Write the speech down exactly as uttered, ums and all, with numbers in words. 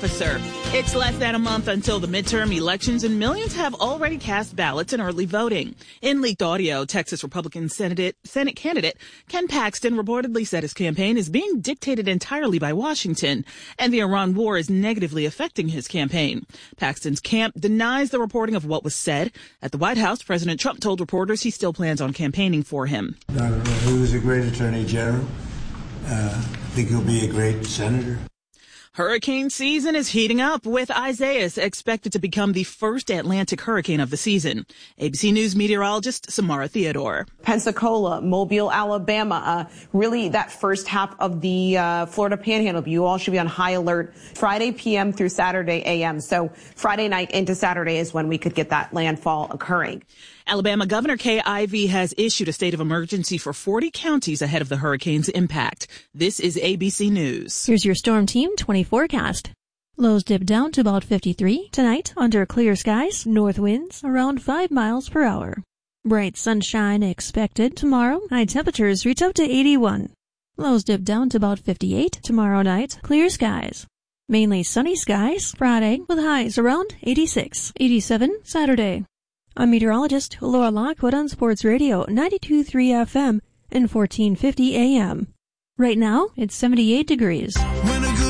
officer. It's less than a month until the midterm elections, and millions have already cast ballots in early voting. In leaked audio, Texas Republican Senate, Senate candidate Ken Paxton reportedly said his campaign is being dictated entirely by Washington, and the Iran war is negatively affecting his campaign. Paxton's camp denies the reporting of what was said. At the White House, President Trump told reporters he still plans on campaigning for him. I don't know who's a great attorney general. Uh, I think he'll be a great senator. Hurricane season is heating up, with Isaias expected to become the first Atlantic hurricane of the season. A B C News meteorologist Samara Theodore. Pensacola, Mobile, Alabama, uh, really that first half of the uh, Florida Panhandle. You all should be on high alert Friday p m through Saturday a m. So Friday night into Saturday is when we could get that landfall occurring. Alabama Governor Kay Ivey has issued a state of emergency for forty counties ahead of the hurricane's impact. This is A B C News. Here's your Storm Team twenty forecast. Lows dip down to about fifty-three. Tonight, under clear skies, north winds around five miles per hour. Bright sunshine expected. Tomorrow, high temperatures reach up to eighty-one. Lows dip down to about fifty-eight. Tomorrow night, clear skies. Mainly sunny skies Friday with highs around eighty-six. eighty-seven Saturday. I'm meteorologist Laura Lockwood on Sports Radio ninety-two point three F M and fourteen fifty A M. Right now, it's seventy-eight degrees. When